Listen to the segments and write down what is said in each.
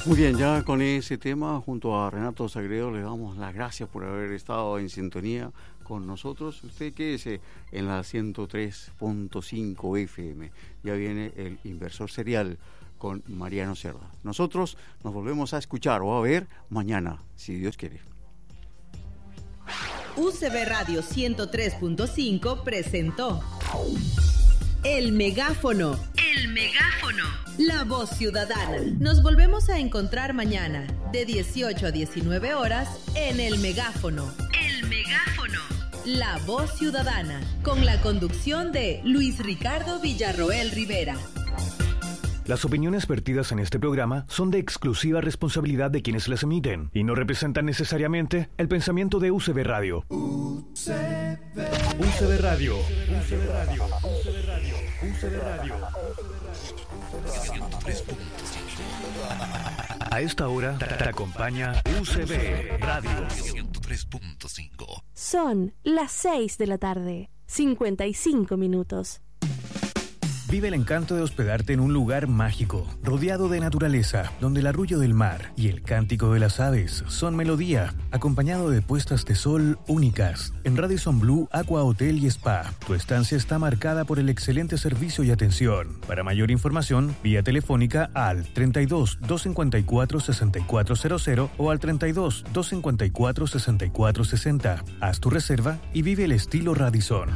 Muy bien, ya con ese tema, junto a Renato Sagredo, le damos las gracias por haber estado en sintonía con nosotros. Usted quédese en la 103.5 FM. Ya viene el Inversor Serial con Mariano Cerda. Nosotros nos volvemos a escuchar o a ver mañana, si Dios quiere. UCB Radio 103.5 presentó El Megáfono. El Megáfono. La voz ciudadana. Nos volvemos a encontrar mañana, de 18 a 19 horas, en El Megáfono. El Megáfono. La voz ciudadana. Con la conducción de Luis Ricardo Villarroel Rivera. Las opiniones vertidas en este programa son de exclusiva responsabilidad de quienes las emiten y no representan necesariamente el pensamiento de UCB Radio. UCB Radio. UCB Radio. UCB Radio. UCB Radio. A esta hora te acompaña UCB Radio 103.5. Son las 6 de la tarde, 55 minutos. Vive el encanto de hospedarte en un lugar mágico, rodeado de naturaleza, donde el arrullo del mar y el cántico de las aves son melodía, acompañado de puestas de sol únicas. En Radisson Blu Aqua Hotel y Spa, tu estancia está marcada por el excelente servicio y atención. Para mayor información, vía telefónica al 32 254 6400 o al 32 254 6460. Haz tu reserva y vive el estilo Radisson.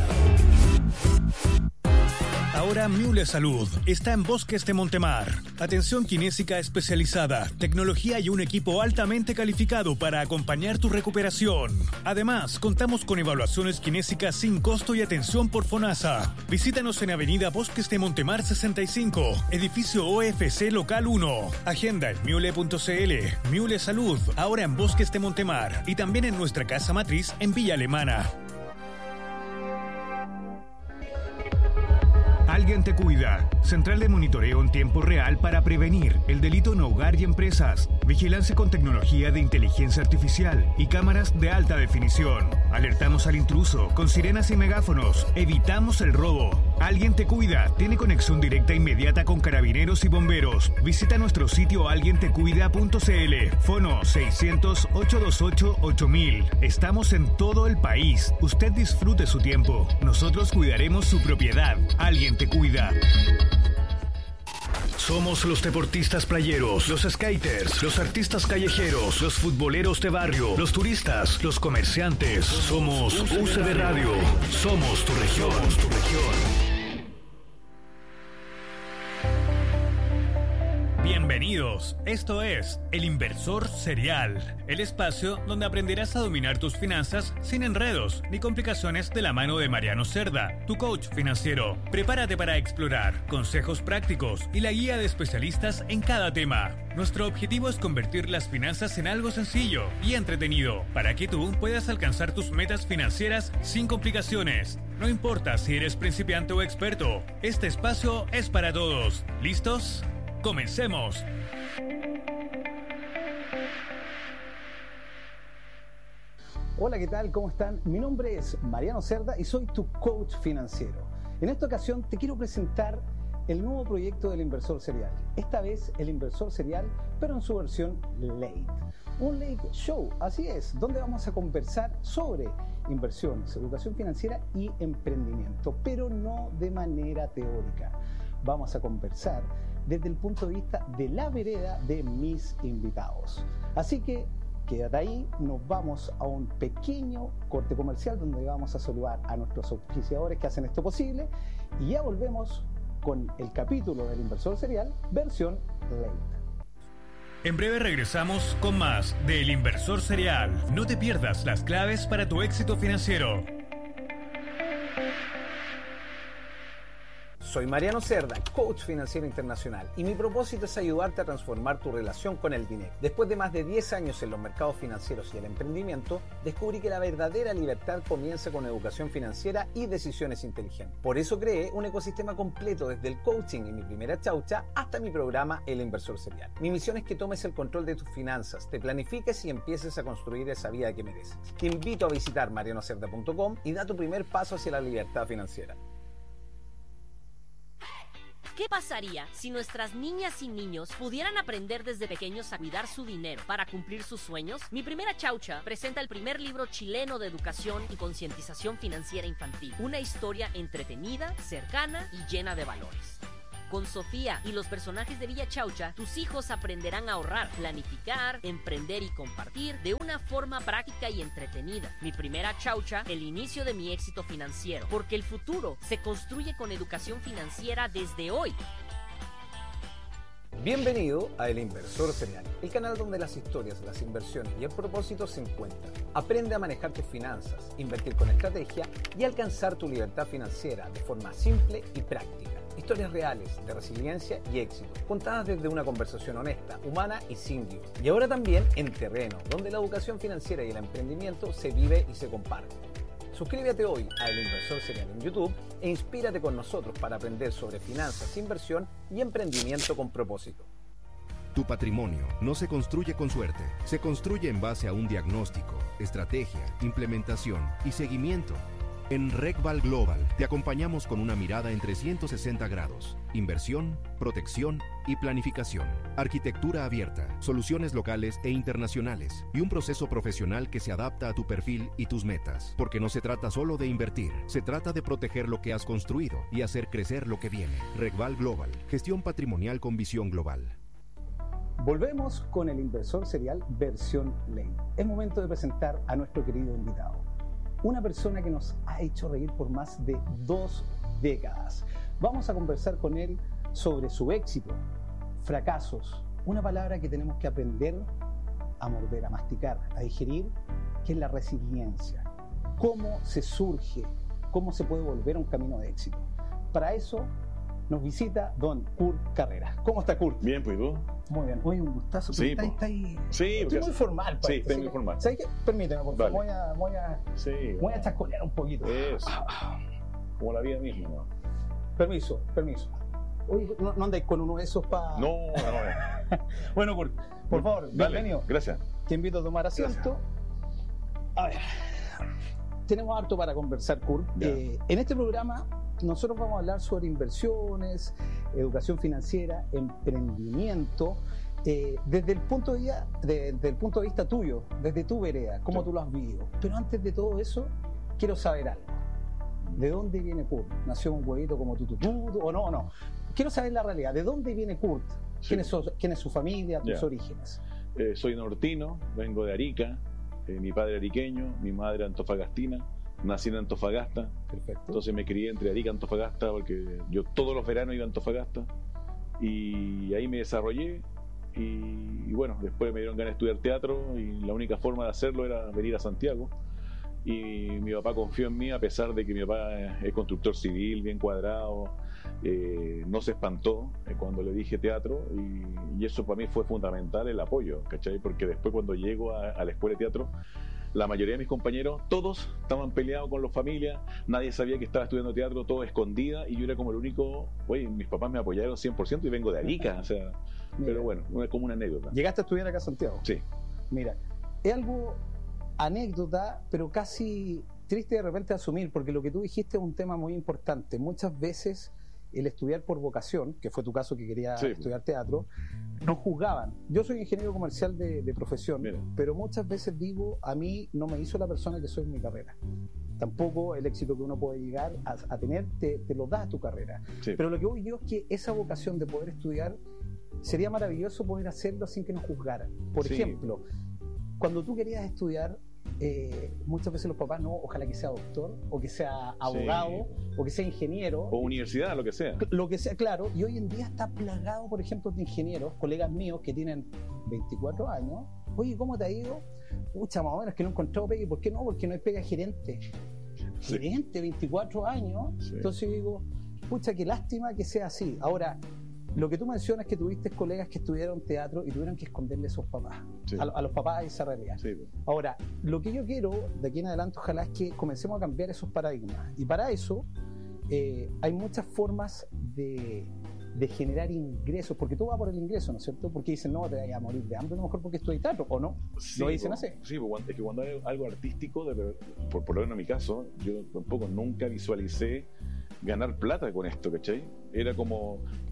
Ahora Miule Salud está en Bosques de Montemar. Atención kinésica especializada, tecnología y un equipo altamente calificado para acompañar tu recuperación. Además, contamos con evaluaciones kinésicas sin costo y atención por FONASA. Visítanos en Avenida Bosques de Montemar 65, edificio OFC Local 1. Agenda en miule.cl. Miule Salud, ahora en Bosques de Montemar y también en nuestra casa matriz en Villa Alemana. Alguien te cuida. Central de monitoreo en tiempo real para prevenir el delito en hogar y empresas. Vigilancia con tecnología de inteligencia artificial y cámaras de alta definición. Alertamos al intruso con sirenas y megáfonos. Evitamos el robo. Alguien te cuida. Tiene conexión directa e inmediata con carabineros y bomberos. Visita nuestro sitio alguientecuida.cl. Fono 600-828-8000. Estamos en todo el país. Usted disfrute su tiempo. Nosotros cuidaremos su propiedad. Alguien te cuida. Somos los deportistas playeros, los skaters, los artistas callejeros, los futboleros de barrio, los turistas, los comerciantes. Somos UCB Radio. Somos tu región. Bienvenidos, esto es El Inversor Serial, el espacio donde aprenderás a dominar tus finanzas sin enredos ni complicaciones de la mano de Mariano Cerda, tu coach financiero. Prepárate para explorar consejos prácticos y la guía de especialistas en cada tema. Nuestro objetivo es convertir las finanzas en algo sencillo y entretenido para que tú puedas alcanzar tus metas financieras sin complicaciones. No importa si eres principiante o experto, este espacio es para todos. ¿Listos? ¡Comencemos! Hola, ¿qué tal? ¿Cómo están? Mi nombre es Mariano Cerda y soy tu coach financiero. En esta ocasión te quiero presentar el nuevo proyecto del Inversor Serial. Esta vez el Inversor Serial, pero en su versión late. Un late show, así es, donde vamos a conversar sobre inversiones, educación financiera y emprendimiento, pero no de manera teórica. Vamos a conversar desde el punto de vista de la vereda de mis invitados. Así que quédate ahí, nos vamos a un pequeño corte comercial donde vamos a saludar a nuestros auspiciadores que hacen esto posible y ya volvemos con el capítulo del Inversor Serial versión late. En breve regresamos con más de El Inversor Serial. No te pierdas las claves para tu éxito financiero. Soy Mariano Cerda, coach financiero internacional, y mi propósito es ayudarte a transformar tu relación con el dinero. Después de más de 10 años en los mercados financieros y el emprendimiento, descubrí que la verdadera libertad comienza con educación financiera y decisiones inteligentes. Por eso creé un ecosistema completo desde el coaching y mi primera chaucha hasta mi programa El Inversor Serial. Mi misión es que tomes el control de tus finanzas, te planifiques y empieces a construir esa vida que mereces. Te invito a visitar marianocerda.com y da tu primer paso hacia la libertad financiera. ¿Qué pasaría si nuestras niñas y niños pudieran aprender desde pequeños a cuidar su dinero para cumplir sus sueños? Mi Primera Chaucha presenta el primer libro chileno de educación y concientización financiera infantil. Una historia entretenida, cercana y llena de valores. Con Sofía y los personajes de Villa Chaucha, tus hijos aprenderán a ahorrar, planificar, emprender y compartir de una forma práctica y entretenida. Mi Primera Chaucha, el inicio de mi éxito financiero, porque el futuro se construye con educación financiera desde hoy. Bienvenido a El Inversor Serial, el canal donde las historias, las inversiones y el propósito se encuentran. Aprende a manejar tus finanzas, invertir con estrategia y alcanzar tu libertad financiera de forma simple y práctica. Historias reales de resiliencia y éxito, contadas desde una conversación honesta, humana y sin guión. Y ahora también en terreno, donde la educación financiera y el emprendimiento se vive y se comparte. Suscríbete hoy a El Inversor Serial en YouTube e inspírate con nosotros para aprender sobre finanzas, inversión y emprendimiento con propósito. Tu patrimonio no se construye con suerte, se construye en base a un diagnóstico, estrategia, implementación y seguimiento. En RegVal Global te acompañamos con una mirada en 360 grados, inversión, protección y planificación, arquitectura abierta, soluciones locales e internacionales y un proceso profesional que se adapta a tu perfil y tus metas. Porque no se trata solo de invertir, se trata de proteger lo que has construido y hacer crecer lo que viene. RegVal Global, gestión patrimonial con visión global. Volvemos con El Inversor Serial versión ley. Es momento de presentar a nuestro querido invitado. Una persona que nos ha hecho reír por más de 2 décadas. Vamos a conversar con él sobre su éxito, fracasos, una palabra que tenemos que aprender a morder, a masticar, a digerir, que es la resiliencia. Cómo se surge, cómo se puede volver a un camino de éxito. Para eso nos visita don Kurt Carreras. ¿Cómo está, Kurt? Bien, pues, ¿y tú? Muy bien. Oye, un gustazo. Sí, está ahí. Sí, estoy muy formal. Sí, estoy muy formal. ¿Sabes qué? Permíteme, por favor. Voy a chascolear un poquito. Eso. Como la vida misma, ¿no? Permiso. Oye, ¿no andáis con uno de esos para...? No. Bueno, Kurt, por favor, bienvenido. Gracias. Te invito a tomar asiento. A ver, tenemos harto para conversar, Kurt. En este programa nosotros vamos a hablar sobre inversiones, educación financiera, emprendimiento, desde el punto de vista tuyo, desde tu vereda, cómo tú lo has vivido. Pero antes de todo eso, quiero saber algo. ¿De dónde viene Kurt? ¿Nació un huevito como tú o no? Quiero saber la realidad. ¿De dónde viene Kurt? Sí. ¿Quién es su familia, tus orígenes? Soy nortino, vengo de Arica. Mi padre ariqueño, mi madre antofagastina. Nací en Antofagasta. Perfecto. Entonces me crié entre Arica y Antofagasta porque yo todos los veranos iba a Antofagasta y ahí me desarrollé y bueno, después me dieron ganas de estudiar teatro y la única forma de hacerlo era venir a Santiago y mi papá confió en mí a pesar de que mi papá es constructor civil, bien cuadrado, no se espantó cuando le dije teatro y eso para mí fue fundamental, el apoyo, ¿cachai? Porque después cuando llego a la escuela de teatro, la mayoría de mis compañeros, todos estaban peleados con las familias, nadie sabía que estaba estudiando teatro, todo escondida, y yo era como el único. Oye, mis papás me apoyaron 100% y vengo de Arica, o sea, pero bueno, como una anécdota. ¿Llegaste a estudiar acá a Santiago? Sí. Mira, es algo anécdota, pero casi triste de repente asumir, porque lo que tú dijiste es un tema muy importante. Muchas veces el estudiar por vocación, que fue tu caso que quería estudiar teatro, nos juzgaban. Yo soy ingeniero comercial de profesión, pero muchas veces digo, a mí no me hizo la persona que soy en mi carrera. Tampoco el éxito que uno puede llegar a tener te lo da tu carrera. Sí. Pero lo que voy yo es que esa vocación de poder estudiar, sería maravilloso poder hacerlo sin que nos juzgaran. Por ejemplo, cuando tú querías estudiar, muchas veces los papás, no, ojalá que sea doctor, o que sea abogado, o que sea ingeniero. O universidad, lo que sea. Lo que sea, claro. Y hoy en día está plagado, por ejemplo, de ingenieros, colegas míos que tienen 24 años. Oye, ¿cómo te ha ido? Pucha, más o menos, que no he encontrado pega. ¿Y por qué no? Porque no hay pega gerente. Gerente, 24 años. Sí. Entonces yo digo, pucha, qué lástima que sea así. Ahora, lo que tú mencionas es que tuviste colegas que estudiaron teatro y tuvieron que esconderle a sus papás, a los papás esa realidad. Sí. Ahora, lo que yo quiero de aquí en adelante, ojalá, es que comencemos a cambiar esos paradigmas. Y para eso hay muchas formas de generar ingresos, porque tú vas por el ingreso, ¿no es cierto? Porque dicen, no, te vayas a morir de hambre, a lo mejor porque estudias teatro, ¿o no? Sí, lo dicen así. Sí, es que cuando hay algo artístico, por lo menos en mi caso, yo tampoco nunca visualicé ganar plata con esto, ¿cachai? Era como,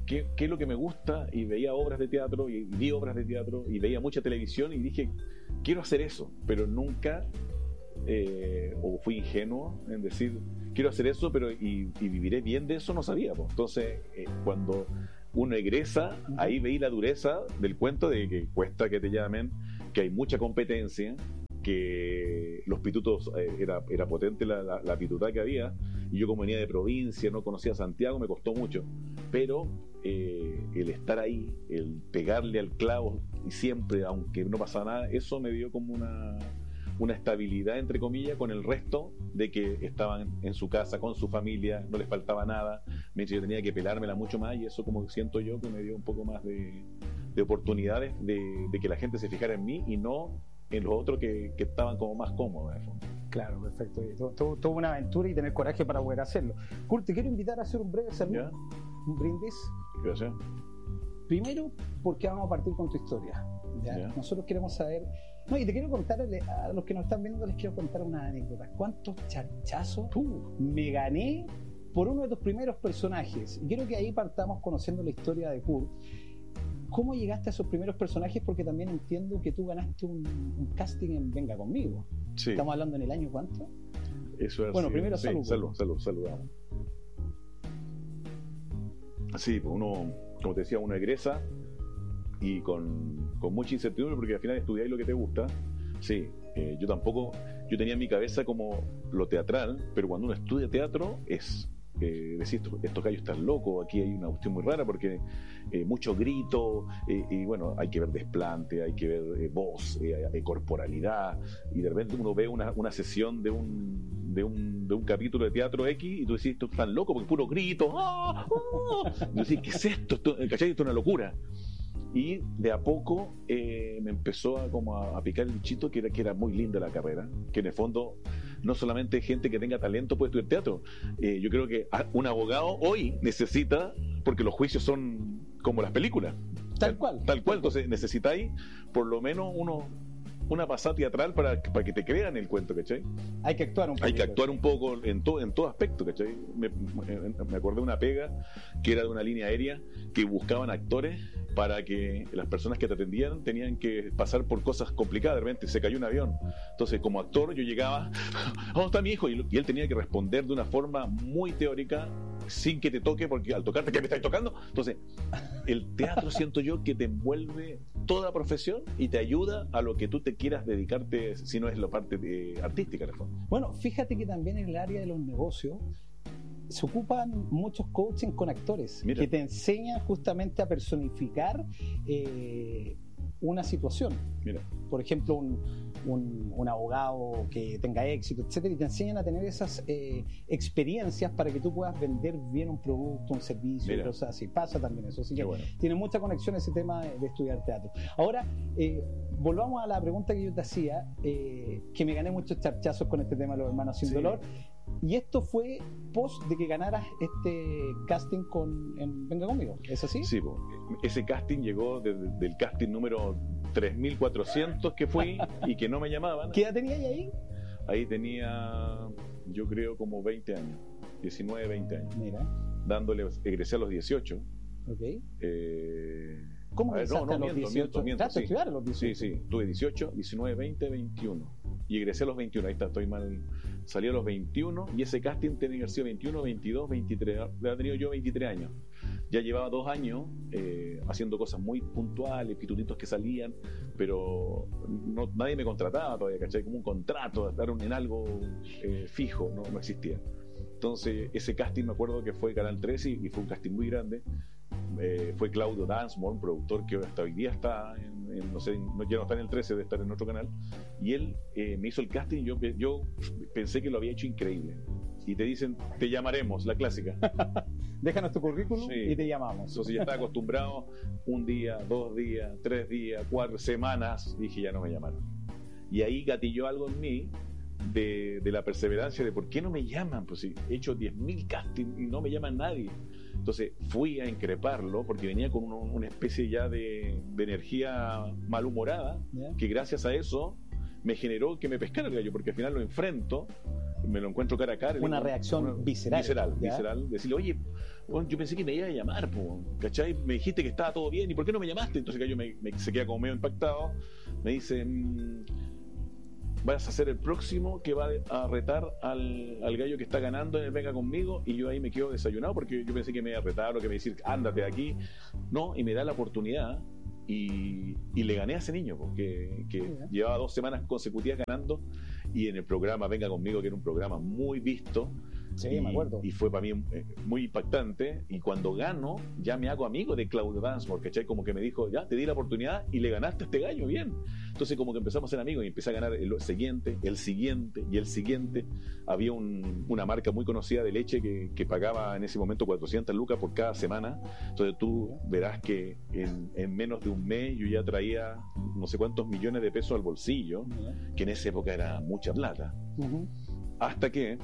¿qué es lo que me gusta? Y veía obras de teatro, y vi obras de teatro, y veía mucha televisión, y dije, quiero hacer eso, pero nunca, o fui ingenuo en decir, quiero hacer eso, pero y viviré bien de eso, no sabía. Pues. Entonces, cuando uno egresa, ahí veí la dureza del cuento de que cuesta que te llamen, que hay mucha competencia, que los pitutos, era potente la pitutá que había, y yo como venía de provincia, no conocía Santiago, me costó mucho, pero el estar ahí, el pegarle al clavo y siempre, aunque no pasaba nada, eso me dio como una estabilidad, entre comillas, con el resto de que estaban en su casa, con su familia, no les faltaba nada, mientras yo tenía que pelármela mucho más, y eso como siento yo que me dio un poco más de oportunidades de que la gente se fijara en mí y no en los otros que estaban como más cómodos. Claro, perfecto. Toda una aventura y tener coraje para poder hacerlo. Kurt, te quiero invitar a hacer un breve saludo, un brindis. Gracias. Primero, porque vamos a partir con tu historia. ¿Ya? Nosotros queremos saber... No, y te quiero contar, a los que nos están viendo les quiero contar una anécdota. ¿Cuántos charchazos me gané por uno de tus primeros personajes? Y quiero que ahí partamos conociendo la historia de Kurt. ¿Cómo llegaste a esos primeros personajes? Porque también entiendo que tú ganaste un casting en Venga Conmigo. Sí. ¿Estamos hablando en el año cuánto? Eso es. Bueno, sí, primero sí, saludamos. Sí, pues uno, como te decía, uno egresa y con mucha incertidumbre, porque al final estudiáis lo que te gusta. Sí, yo tenía en mi cabeza como lo teatral, pero cuando uno estudia teatro es... decir, estos gallos están locos, aquí hay una cuestión muy rara porque mucho grito, y bueno, hay que ver desplante, hay que ver voz, corporalidad, y de repente uno ve una sesión de un capítulo de teatro X y tú decís, esto es tan loco porque puro grito, ¡ah! ¡Ah! Y tú decís, ¿qué es esto? ¿Cachai? Esto es una locura. Y de a poco me empezó a picar el bichito que era muy linda la carrera, que en el fondo no solamente gente que tenga talento puede estudiar teatro. Yo creo que un abogado hoy necesita, porque los juicios son como las películas. Tal cual. Entonces necesitáis por lo menos una pasada teatral para que te crean el cuento, ¿cachai? Hay que actuar un poco. Hay que actuar un poco en todo aspecto, ¿cachai? Me acordé de una pega que era de una línea aérea que buscaban actores para que las personas que te atendían tenían que pasar por cosas complicadas. De repente se cayó un avión. Entonces, como actor, yo llegaba, ¿dónde está mi hijo? Y él tenía que responder de una forma muy teórica, sin que te toque, porque al tocarte, ¿qué me estáis tocando? Entonces, el teatro siento yo que te envuelve toda la profesión y te ayuda a lo que tú te quieras dedicarte, si no es la parte artística, en el fondo. Bueno, fíjate que también en el área de los negocios se ocupan muchos coaching con actores. Mira, que te enseñan justamente a personificar una situación. Mira. Por ejemplo, un abogado que tenga éxito, etcétera, y te enseñan a tener esas experiencias para que tú puedas vender bien un producto, un servicio, y cosas así. Pasa también eso. Así que bueno, tiene mucha conexión ese tema de estudiar teatro. Ahora, volvamos a la pregunta que yo te hacía, que me gané muchos charchazos con este tema de los hermanos sin dolor. Y esto fue post de que ganaras este casting en Venga Conmigo, ¿es así? Sí, ese casting llegó del casting número 3400 que fui y que no me llamaban. ¿Qué edad tenías ahí? Ahí tenía, yo creo, como 20 años, 19, 20 años. Mira. Egresé a los 18. Ok. ¿Cómo egresaste a los 18? Miento, sí. Estudiar a los 18. Sí, tuve 18, 19, 20, 21. Y egresé a los 21, ahí está, estoy mal. Salí a los 21 y ese casting tenía que haber sido 21, 22, 23. Lo he tenido yo 23 años. Ya llevaba 2 años haciendo cosas muy puntuales, pitutitos que salían, pero nadie me contrataba todavía, ¿cachai? Como un contrato, estar en algo fijo, no existía. Entonces, ese casting me acuerdo que fue Canal 13 y fue un casting muy grande. Fue Claudio Dansmore, un productor que hasta hoy día está no sé, ya no está en el 13, de estar en otro canal, y él me hizo el casting y yo pensé que lo había hecho increíble. Y te dicen, te llamaremos, la clásica. Déjanos tu currículum y te llamamos. Entonces ya estaba acostumbrado, 1 día, 2 días, 3 días, 4 semanas, dije, ya no me llamaron. Y ahí gatilló algo en mí de la perseverancia de por qué no me llaman, pues si he hecho 10.000 castings y no me llaman nadie. Entonces fui a increparlo porque venía con una especie ya de energía malhumorada, que gracias a eso me generó que me pescara el gallo, porque al final lo enfrento me lo encuentro cara a cara. Una reacción visceral. Visceral. Decirle, oye, bueno, yo pensé que me iba a llamar, ¿cachai? Me dijiste que estaba todo bien, ¿y por qué no me llamaste? Entonces Gallo se queda como medio impactado. Me dice, vas a ser el próximo que va a retar al gallo que está ganando en el Venga Conmigo. Y yo ahí me quedo desayunado porque yo pensé que me iba a retar o que me iba a decir, ándate de aquí. No, y me da la oportunidad. Y le gané a ese niño porque llevaba 2 semanas consecutivas ganando, y en el programa Venga Conmigo, que era un programa muy visto, me acuerdo, y fue para mí muy impactante. Y cuando gano ya me hago amigo de Claudio Dansmore, ¿cachai? Como que me dijo, ya te di la oportunidad y le ganaste a este gallo, bien. Entonces como que empezamos a ser amigos y empecé a ganar el siguiente y el siguiente. Había una marca muy conocida de leche que pagaba en ese momento 400 lucas por cada semana. Entonces tú verás que en menos de un mes yo ya traía no sé cuántos millones de pesos al bolsillo, que en esa época era mucha plata. Hasta que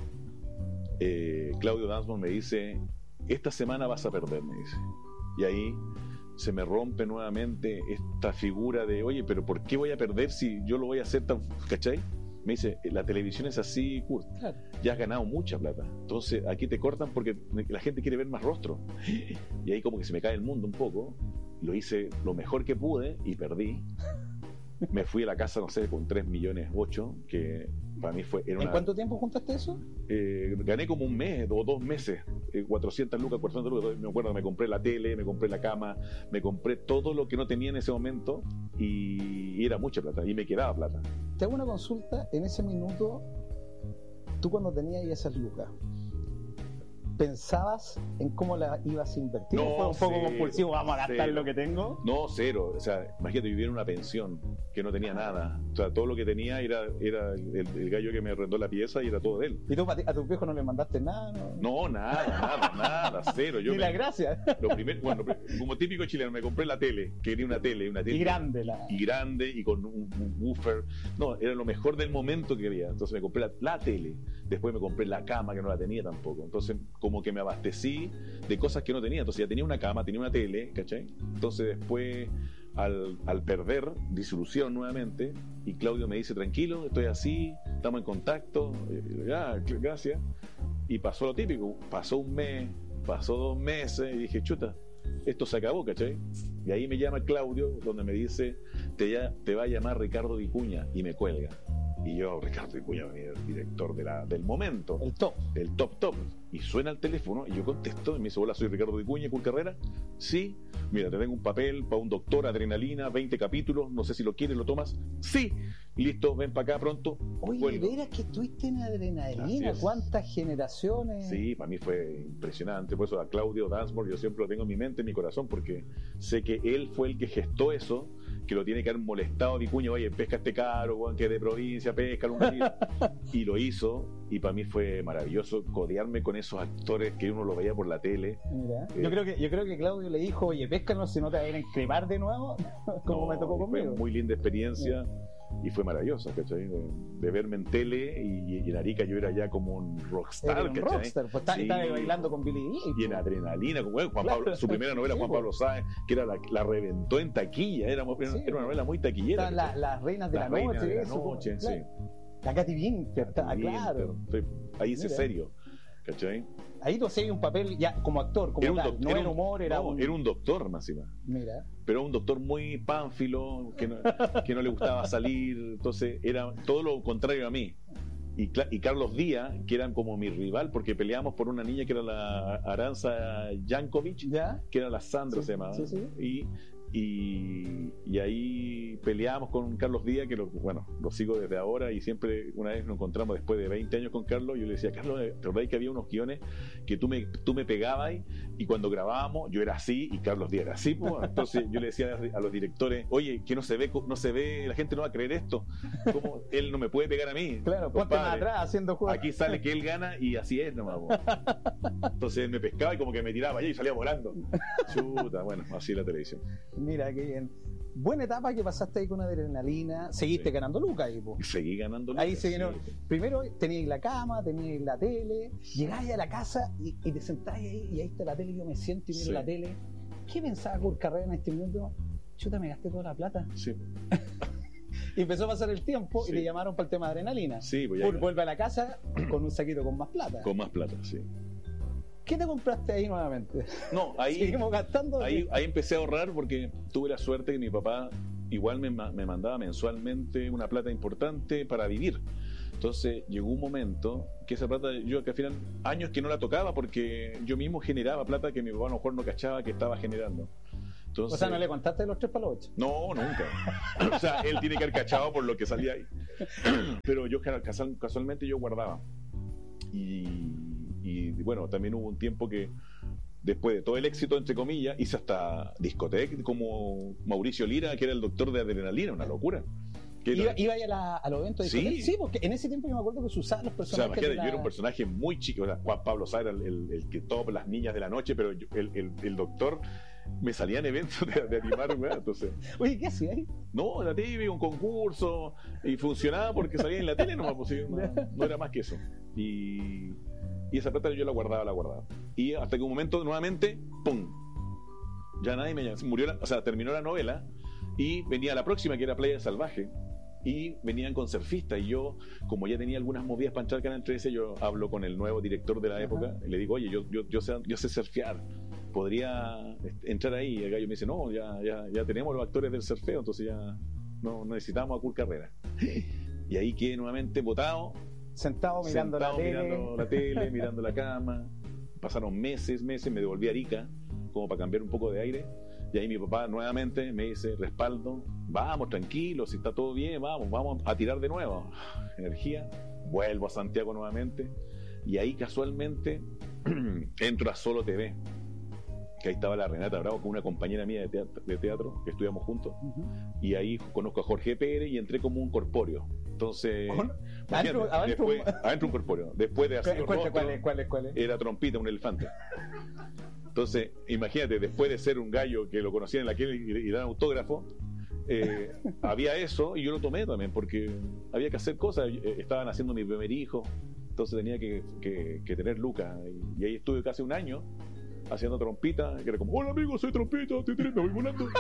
Claudio Dansmore me dice, esta semana vas a perder, me dice. Y ahí se me rompe nuevamente esta figura de, oye, pero ¿por qué voy a perder si yo lo voy a hacer tan... ¿cachai? Me dice, la televisión es así, Kurt. Claro. Ya has ganado mucha plata. Entonces aquí te cortan porque la gente quiere ver más rostro. Y ahí como que se me cae el mundo un poco. Lo hice lo mejor que pude y perdí. Me fui a la casa, no sé, con 3,8 millones, que para mí ¿En cuánto tiempo juntaste eso? Gané como un mes o 2 meses, 400 lucas. Me acuerdo, me compré la tele, me compré la cama, me compré todo lo que no tenía en ese momento, y era mucha plata, y me quedaba plata. Te hago una consulta. En ese minuto, tú cuando tenías esas lucas, ¿pensabas en cómo la ibas a invertir? No, ¿O fue un poco compulsivo, vamos a gastar lo que tengo? No, cero. O sea, imagínate, vivir en una pensión que no tenía nada. O sea, todo lo que tenía era el gallo que me arrendó la pieza, y era todo de él. ¿Y tú a tus viejos no le mandaste nada? No, nada, cero. Ni la gracia. Lo primero, bueno, como típico chileno, me compré la tele, quería una tele. Y grande. Y grande, y con un woofer. No, era lo mejor del momento que quería. Entonces me compré la tele. Después me compré la cama, que no la tenía tampoco. Entonces como que me abastecí de cosas que no tenía. Entonces ya tenía una cama, tenía una tele, ¿cachai? Entonces después, al perder, disolución nuevamente, y Claudio me dice, tranquilo, estoy así, estamos en contacto, ya, gracias. Y pasó lo típico, pasó un mes, pasó 2 meses, y dije, chuta, esto se acabó, ¿cachai? Y ahí me llama Claudio, donde me dice, te va a llamar Ricardo Vicuña, y me cuelga. Y yo, Ricardo Vicuña, el director del momento, el top, y suena el teléfono, y yo contesto, y me dice, hola, soy Ricardo Vicuña, Kurt Carrera. Sí, mira, te tengo un papel para un doctor, Adrenalina, 20 capítulos, no sé si lo quieres, lo tomas. Sí, listo, ven para acá pronto. Oye, ¿veras que estuviste en Adrenalina? ¿Cuántas generaciones? Sí, para mí fue impresionante. Por eso a Claudio Dansmore yo siempre lo tengo en mi mente, en mi corazón, porque sé que él fue el que gestó eso, que lo tiene que haber molestado a Vicuña, oye, pesca este caro, que es de provincia, pesca un río. Y lo hizo, y para mí fue maravilloso codearme con esos actores que uno lo veía por la tele. Mira, yo creo que Claudio le dijo, oye, péscanos, si no te van a encrepar de nuevo, como me tocó conmigo. Fue muy linda experiencia. Y fue maravillosa, ¿cachai? De verme en tele, y en Arica yo era ya como un rockstar, ¿cachai? Rockstar, pues estaba bailando con Billy Dean. Y en Adrenalina, como Juan Pablo, su primera novela, Juan Pablo Sáenz, que era la reventó en taquilla, era una novela muy taquillera. Las reinas de la noche. Sí. La Katy Winter, claro. Ahí hice serio, ¿cachai? Ahí tú hacías un papel ya como actor, como tal. No era humor, era un doctor, más encima. Mira. Pero un doctor muy pánfilo, que no le gustaba salir. Entonces era todo lo contrario a mí. Y Carlos Díaz, que eran como mi rival, porque peleamos por una niña que era la Aranza Jankovic, que era la Sandra, se llamaba. Sí. Y ahí peleábamos con Carlos Díaz, que lo sigo desde ahora, y siempre, una vez nos encontramos después de 20 años con Carlos, yo le decía, Carlos, ¿te acordás que había unos guiones que tú me pegabas, y cuando grabábamos yo era así y Carlos Díaz era así, pues? Entonces yo le decía a los directores, oye, que no se ve, la gente no va a creer esto, ¿cómo él no me puede pegar a mí? Claro, ponte más atrás haciendo juegos. Aquí sale que él gana y así es nomás, pues. Entonces él me pescaba y como que me tiraba allá y salía volando. Chuta, bueno, así la televisión. Mira, qué bien. Buena etapa que pasaste ahí con Adrenalina. Seguiste ganando lucas ahí, po. Seguí ganando lucas. Ahí se vino. Sí. Primero teníais la cama, teníais la tele. Llegáis a la casa y te sentáis ahí, y ahí está la tele. Yo me siento y miro la tele. ¿Qué pensaba Kurt Carrera en este minuto? Chuta, me gasté toda la plata. Sí. Y empezó a pasar el tiempo Sí. y te llamaron para el tema de adrenalina. Sí, pues ya. Vuelve a la casa con un saquito con más plata. Con más plata, sí. ¿Qué te compraste ahí nuevamente? No, ahí, Seguimos gastando. ahí empecé a ahorrar porque tuve la suerte que mi papá igual me mandaba mensualmente una plata importante para vivir. Entonces llegó un momento que esa plata, yo que al final, años que no la tocaba porque yo mismo generaba plata que mi papá a lo mejor no cachaba que estaba generando. Entonces, O sea, ¿no le contaste de los 3 para los 8? no, nunca. O sea, él tiene que haber cachado por lo que salía ahí. Pero yo casualmente yo guardaba. Y bueno, también hubo un tiempo que después de todo el éxito, entre comillas, hice hasta discoteca como Mauricio Lira, que era el doctor de adrenalina, una locura. ¿Iba a los eventos de Sí. discoteca? Sí, porque en ese tiempo yo me acuerdo que se usaban los O sea, personajes. imagínate, de la... yo era un personaje muy chico, o sea, Juan Pablo Sá era el que top las niñas de la noche, pero el doctor me salía en eventos de animar, ¿verdad? Entonces, Oye, ¿qué hacía ahí? no, la TV, un concurso, y funcionaba porque salía en la tele nomás, pues, no era más que eso. Y esa plata yo la guardaba. Y hasta que un momento, nuevamente, ¡pum! Ya nadie me llamó. Terminó la novela y venía la próxima, que era Playa Salvaje. Y venían con surfistas. Y yo, como ya tenía algunas movidas para entrar al Canal 13, yo hablo con el nuevo director de la época y le digo, oye, yo sé surfear. ¿Podría entrar ahí? Y el gallo me dice, no, ya tenemos los actores del surfeo, entonces ya no necesitamos a Kurt Carrera. Y ahí quedé nuevamente botado. Sentado mirando la tele, mirando la cama. Pasaron meses, me devolví a Arica como para cambiar un poco de aire. Y ahí mi papá nuevamente me dice, respaldo, vamos, tranquilo, si está todo bien, vamos a tirar de nuevo. Energía, vuelvo a Santiago nuevamente. Y ahí casualmente entro a Solo TV, que ahí estaba la Renata Bravo con una compañera mía de teatro que estudiamos juntos. Y ahí conozco a Jorge Pérez y entré como un corpóreo. Entonces, adentro un corpóreo. Después de hacer ¿Cuál es? era Trompita, un elefante. Entonces, imagínate, después de ser un gallo que lo conocían en la calle y dar autógrafo, había eso y yo lo tomé también porque había que hacer cosas. Estaban haciendo mi primer hijo, entonces tenía que tener lucas. Y ahí estuve casi un año haciendo Trompita, que era como, hola amigo, soy Trompita, me voy volando.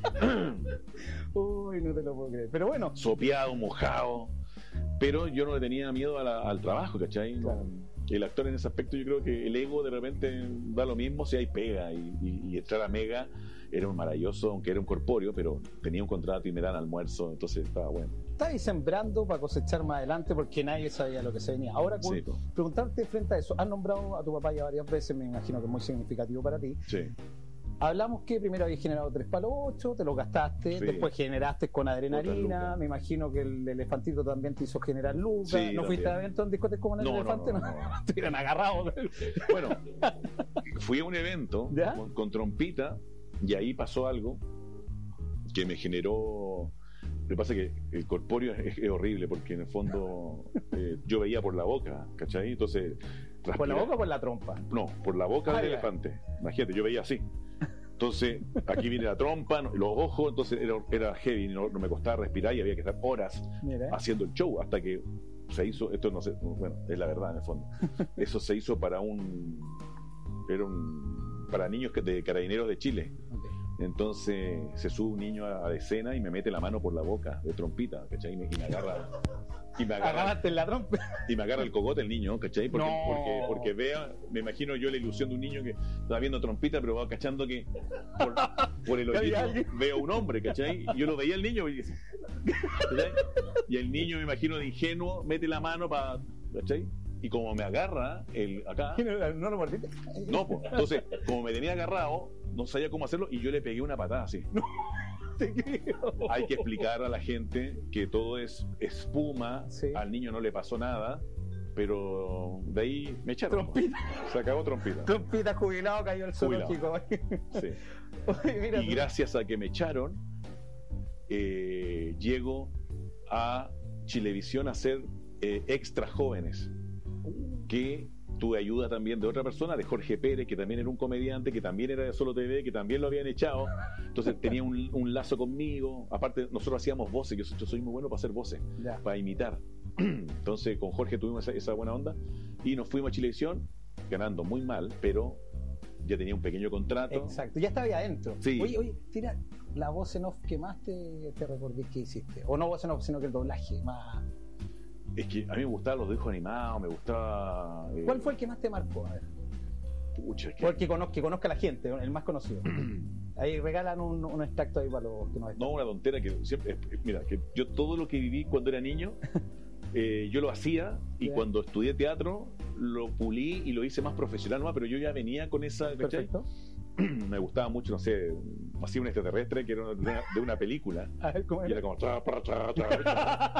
Uy, no te lo puedo creer. Pero bueno. Sopeado, mojado, pero yo no le tenía miedo al trabajo, ¿cachai? Claro. El actor en ese aspecto, yo creo que el ego de repente da lo mismo si hay pega, y entrar a Mega era un maravilloso, aunque era un corpóreo, pero tenía un contrato y me dan almuerzo, entonces estaba bueno. Estabas sembrando para cosechar más adelante porque nadie sabía lo que se venía. Ahora, Sí. preguntarte frente a eso, has nombrado a tu papá ya varias veces, me imagino que es muy significativo para ti. Sí. Hablamos que primero habías generado 3 para los 8, te los gastaste, Sí. después generaste con adrenalina, Otras lucas. me imagino que el elefantito también te hizo generar lucas, Sí, ¿no fuiste también. a eventos en discotecas como en el No, elefante? no. Estuvieran agarrados. Bueno, fui a un evento ¿Ya? con Trompita y ahí pasó algo que me generó. Lo que pasa es que el corpóreo es horrible porque en el fondo yo veía por la boca, ¿cachai? Entonces, ¿Por la boca o por la trompa? No, por la boca del ya. elefante. Imagínate, yo veía así. Entonces, aquí viene la trompa, los ojos, entonces era heavy, no me costaba respirar y había que estar horas Mira. haciendo el show hasta que se hizo, esto no sé, bueno, es la verdad en el fondo. Eso se hizo para para niños de Carabineros de Chile. Ok. Entonces se sube un niño a escena y me mete la mano por la boca de Trompita, ¿cachai? Y me agarra. Agarraste en la trompa. Y me agarra el cogote el niño, ¿cachai? No. Porque vea, me imagino yo la ilusión de un niño que está viendo Trompita, pero va cachando que por el Había ojito alguien. veo un hombre, ¿cachai? Y yo lo veía el niño y, ¿cachai? Y el niño, me imagino de ingenuo, mete la mano para, ¿cachai? Y como me agarra acá, ¿No lo mordiste? no, pues, entonces, como me tenía agarrado, no sabía cómo hacerlo y yo le pegué una patada así. Te creo. Hay que explicar a la gente que todo es espuma, Sí. al niño no le pasó nada, pero de ahí me echaron. Trompita. Se acabó Trompita. Trompita jubilado, cayó el zoológico. Sí. Oye, mira, Y gracias a que me echaron, llego a Chilevisión a hacer Extra Jóvenes, que tuve ayuda también de otra persona, de Jorge Pérez, que también era un comediante, que también era de Solo TV, que también lo habían echado. Entonces tenía un lazo conmigo. Aparte, nosotros hacíamos voces, yo soy muy bueno para hacer voces, Ya. para imitar. Entonces con Jorge tuvimos esa buena onda y nos fuimos a Chilevisión ganando muy mal, pero ya tenía un pequeño contrato. Exacto, ya estaba ahí adentro. Sí. Oye, tira, la voz en off que más te recordé que hiciste? O no voz en off, sino que el doblaje más... Es que a mí me gustaban los dibujos animados, me gustaba... ¿Cuál fue el que más te marcó? A ver. Pucha, O el que conozca a la gente, el más conocido. Ahí regalan un extracto ahí para los que nos están. No, una tontera que siempre... Mira, que yo todo lo que viví cuando era niño, yo lo hacía, y cuando estudié teatro, lo pulí y lo hice más profesional, ¿no? Pero yo ya venía con esa... Perfecto. Me gustaba mucho, no sé, hacía un extraterrestre que era de una película. A ver, ¿cómo y era? era como...